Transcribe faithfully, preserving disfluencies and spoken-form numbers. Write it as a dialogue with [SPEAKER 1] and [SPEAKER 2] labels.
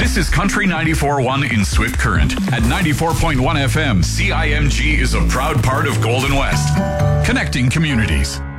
[SPEAKER 1] This is Country ninety-four point one in Swift Current. At ninety-four point one F M, C I M G is a proud part of Golden West, connecting communities.